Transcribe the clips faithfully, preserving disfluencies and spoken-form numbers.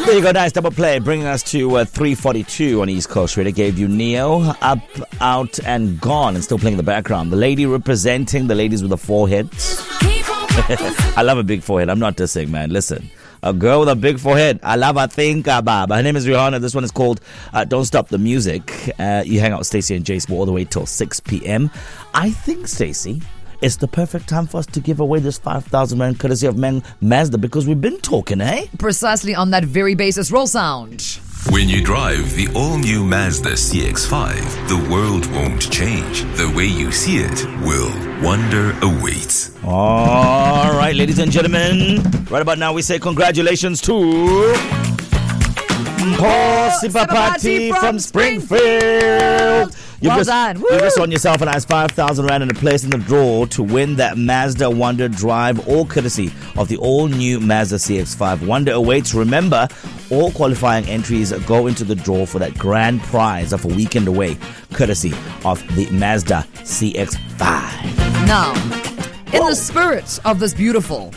There you go, nice double play, bringing us to uh, three forty-two on East Coast Radio. Gave you Neo, Up, Out, and Gone, and still playing in the background. The lady representing the ladies with the foreheads. I love a big forehead. I'm not dissing, man. Listen, a girl with a big forehead. I love her think about. Her name is Rihanna. This one is called uh, Don't Stop the Music. Uh, you hang out with Stacey and Jace all the way till six p.m. I think, Stacey, it's the perfect time for us to give away this five thousand rand courtesy of Mang Mazda, because we've been talking, eh? Precisely on that very basis. Roll sound. When you drive the all-new Mazda C X five, the world won't change. The way you see it will. Wonder awaits. All right, ladies and gentlemen. Right about now, we say congratulations to Paul Sipapati from, from Springfield. You well just, done. You just won yourself a nice five thousand rand and a place in the draw to win that Mazda Wonder Drive, all courtesy of the all-new Mazda C X five. Wonder awaits. Remember, all qualifying entries go into the draw for that grand prize of a weekend away, courtesy of the Mazda C X five. Now, in Whoa. the spirit of this beautiful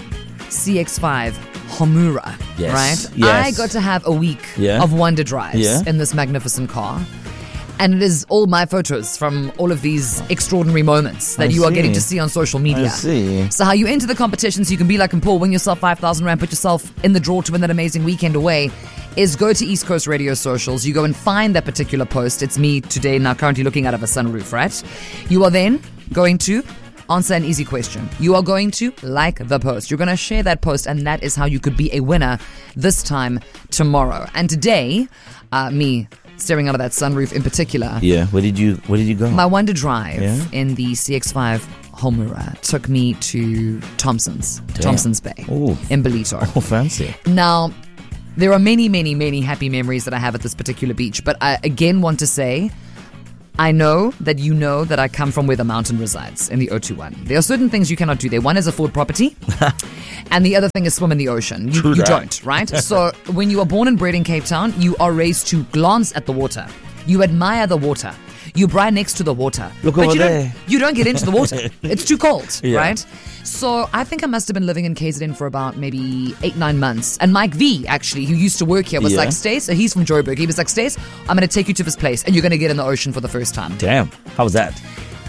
C X five Homura, yes. right? Yes. I got to have a week yeah. of Wonder Drives yeah. in this magnificent car. And it is all my photos from all of these extraordinary moments that I you see. are getting to see on social media. I see. So how you enter the competition so you can be like and Paul, win yourself five thousand rand, put yourself in the draw to win that amazing weekend away, is go to East Coast Radio socials. You go and find that particular post. It's me today now currently looking out of a sunroof, right? You are then going to answer an easy question. You are going to like the post. You're going to share that post, and that is how you could be a winner this time tomorrow. And today, uh, me... staring out of that sunroof in particular. Yeah, where did you where did you go? My Wonder Drive yeah? in the C X five Homura took me to Thompson's, Damn. Thompson's Bay Ooh. in Belito. Oh, fancy. Now, there are many, many, many happy memories that I have at this particular beach, but I again want to say, I know that you know that I come from where the mountain resides, in the O two one. There are certain things you cannot do there. One is afford property, and the other thing is swim in the ocean. You, True you that. don't, right? So when you are born and bred in Cape Town, you are raised to glance at the water. You admire the water. You bride next to the water. Look but over you there. Don't, you don't get into the water. It's too cold, yeah. right? So I think I must have been living in K Z N for about maybe eight, nine months. And Mike V, actually, who used to work here, was yeah. like, Stace, so he's from Joburg. He was like, Stace, I'm going to take you to this place and you're going to get in the ocean for the first time. Damn. How was that?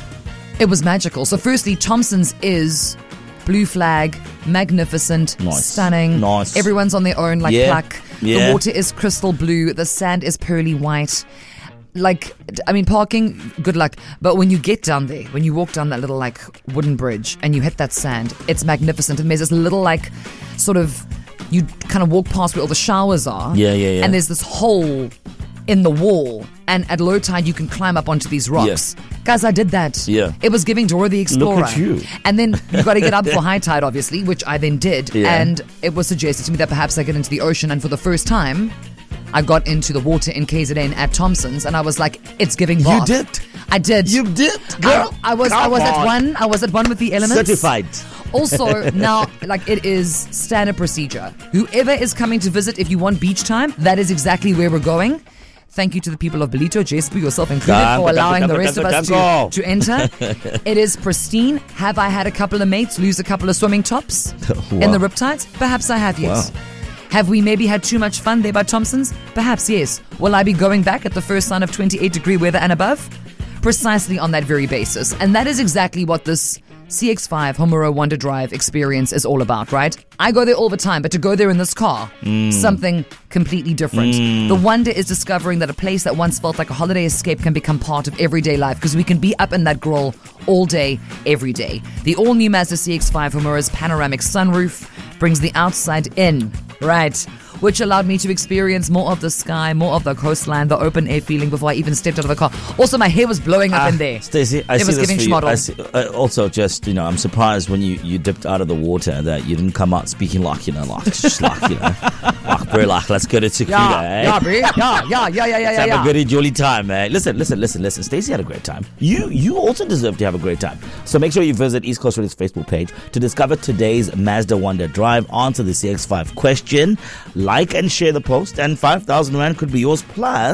It was magical. So firstly, Thompson's is blue flag, magnificent, nice. stunning. Nice. Everyone's on their own, like yeah. pluck. Yeah. The water is crystal blue. The sand is pearly white. Like, I mean, parking, good luck. But when you get down there, when you walk down that little, like, wooden bridge and you hit that sand, it's magnificent. And there's this little, like, sort of, you kind of walk past where all the showers are. Yeah, yeah, yeah. And there's this hole in the wall. And at low tide, you can climb up onto these rocks. Yeah. Guys, I did that. Yeah. It was giving Dora the Explorer. Look at you. And then you've got to get up for high tide, obviously, which I then did. Yeah. And it was suggested to me that perhaps I get into the ocean. And for the first time, I got into the water in K Z N at Thompson's, and I was like, "It's giving bath." You did. I did. You did, girl. I, I was. Come I was on. at one. I was at one with the elements. Certified. Also, now, like, it is standard procedure. Whoever is coming to visit, if you want beach time, that is exactly where we're going. Thank you to the people of Belito, Jesper, yourself included, Danko, for allowing danko, the rest danko, of us danko. to, to enter. It is pristine. Have I had a couple of mates lose a couple of swimming tops Wow. in the riptides? Perhaps I have, yes. Wow. Have we maybe had too much fun there by Thompson's? Perhaps, yes. Will I be going back at the first sign of twenty-eight degree weather and above? Precisely on that very basis. And that is exactly what this C X five Homura Wonder Drive experience is all about, right? I go there all the time, but to go there in this car, mm. something completely different. Mm. The wonder is discovering that a place that once felt like a holiday escape can become part of everyday life, because we can be up in that grill all day, every day. The all-new Mazda C X five Homura's panoramic sunroof brings the outside in, right? Which allowed me to experience more of the sky, more of the coastline, the open air feeling before I even stepped out of the car. Also, my hair was blowing up uh, in there. Stacey, I it see was this giving for you. I schmoddle. see, uh, also, just, you know, I'm surprised when you, you dipped out of the water that you didn't come out speaking like, you know, like, just like, you know, like, bro, like, let's go to Tequila, Yeah, eh? yeah, bro. Yeah, yeah, yeah, yeah, yeah, Let's yeah. have yeah. a goody jolly time, eh? Listen, listen, listen, listen. Stacey had a great time. You you also deserve to have a great time. So make sure you visit East Coast Radio's Facebook page to discover today's Mazda Wonder Drive. Answer the C X five question. Like and share the post, and five thousand rand could be yours. Plus,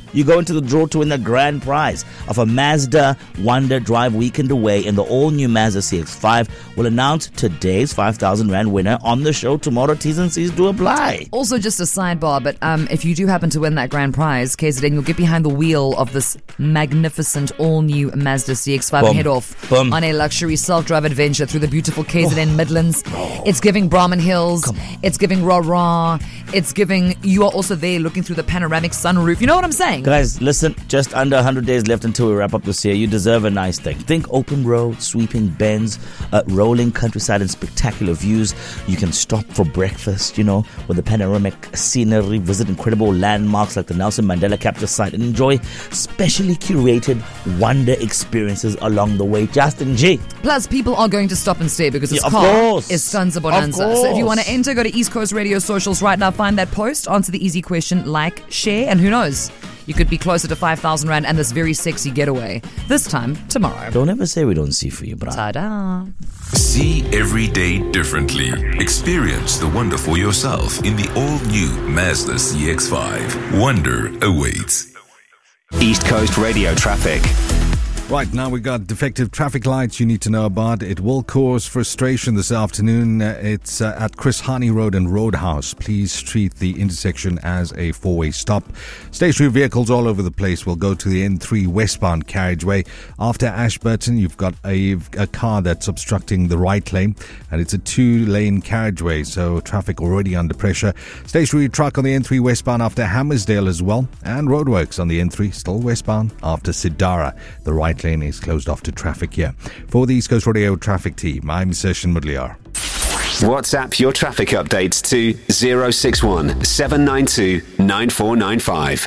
you go into the draw to win the grand prize of a Mazda Wonder Drive weekend away in the all-new Mazda C X five. We'll announce today's five thousand rand winner on the show tomorrow. T's and C's do apply. Also, just a sidebar, but um, if you do happen to win that grand prize, K Z N, you'll get behind the wheel of this magnificent all-new Mazda C X five Boom. and head off Boom. on a luxury self-drive adventure through the beautiful K Z N Oh. Midlands. Oh. It's giving Brahman Hills. It's giving rah-rah. It's giving... You are also there looking through the panoramic sunroof. You know what I'm saying? Guys, listen, just under one hundred days left until we wrap up this year. You deserve a nice thing. Think open road, sweeping bends, uh, rolling countryside and spectacular views. You can stop for breakfast, you know, with the panoramic scenery, visit incredible landmarks like the Nelson Mandela Capture Site, and enjoy specially curated wonder experiences along the way. Justin G. Plus, people are going to stop and stay because this Yeah, of car course. is Stanza Of Bonanza. So if you course. want to enter, go to East Coast Radio socials right now. Find that post, answer the easy question, like, share, and who knows, you could be closer to five thousand rand and this very sexy getaway. This time, tomorrow. Don't ever say we don't see for you, bro. Ta-da. See every day differently. Experience the wonder for yourself in the all-new Mazda C X five. Wonder awaits. East Coast Radio traffic. Right, now we've got defective traffic lights you need to know about. It will cause frustration this afternoon. Uh, it's uh, at Chris Hani Road and Roadhouse. Please treat the intersection as a four-way stop. Stationary vehicles all over the place will go to the N three westbound carriageway. After Ashburton, you've got a, a car that's obstructing the right lane, and it's a two-lane carriageway, so traffic already under pressure. Stationary truck on the N three westbound after Hammersdale as well, and roadworks on the N three still westbound after Sidara. The right lane is closed off to traffic here. For the East Coast Radio traffic team, I'm Session Mudliar. WhatsApp your traffic updates to zero six one seven nine two nine four nine five.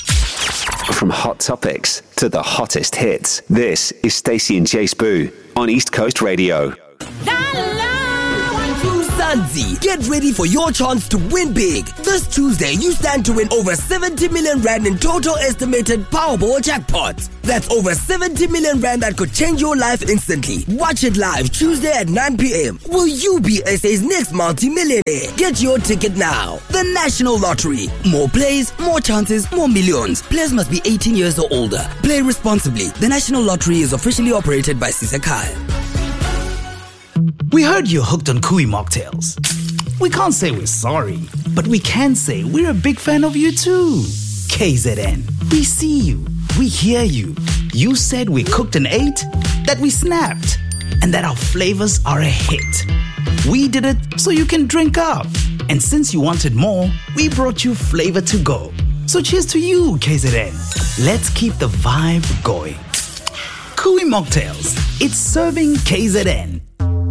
From hot topics to the hottest hits, this is Stacey and Chase Boo on East Coast Radio. Zanzi, get ready for your chance to win big. This Tuesday, you stand to win over seventy million rand in total estimated Powerball jackpot. That's over seventy million rand that could change your life instantly. Watch it live Tuesday at nine p.m. Will you be S A's next multi-millionaire? Get your ticket now. The National Lottery. More plays, more chances, more millions. Players must be eighteen years or older. Play responsibly. The National Lottery is officially operated by Sisakai. We heard you're hooked on Kui mocktails. We can't say we're sorry, but we can say we're a big fan of you too. K Z N, we see you, we hear you. You said we cooked and ate, that we snapped, and that our flavors are a hit. We did it so you can drink up. And since you wanted more, we brought you flavor to go. So cheers to you, K Z N. Let's keep the vibe going. Kui mocktails, it's serving K Z N.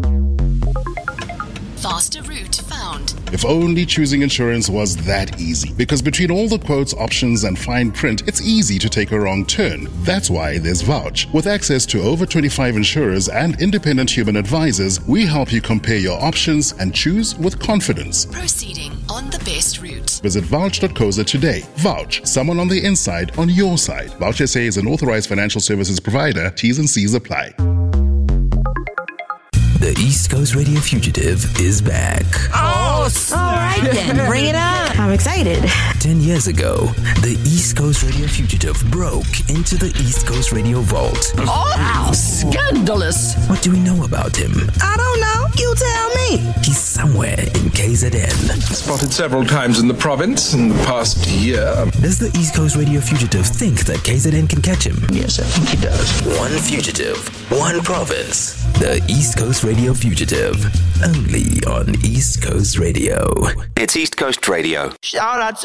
Faster route found. If only choosing insurance was that easy. Because between all the quotes, options, and fine print, it's easy to take a wrong turn. That's why there's Vouch. With access to over twenty-five insurers and independent human advisors, we help you compare your options and choose with confidence. Proceeding on the best route. Visit vouch dot co za today. Vouch, someone on the inside on your side. Vouch S A is an authorized financial services provider. T's and C's apply. The East Coast Radio Fugitive is back. Oh, all right then, bring it on. I'm excited. Ten years ago, the East Coast Radio Fugitive broke into the East Coast Radio Vault. Oh, scandalous. What do we know about him? I don't know. You tell me. He's somewhere in K Z N. Spotted several times in the province in the past year. Does the East Coast Radio Fugitive think that K Z N can catch him? Yes, I think he does. One fugitive, one province. The East Coast Radio Fugitive. Only on East Coast Radio. It's East Coast Radio. Shout out to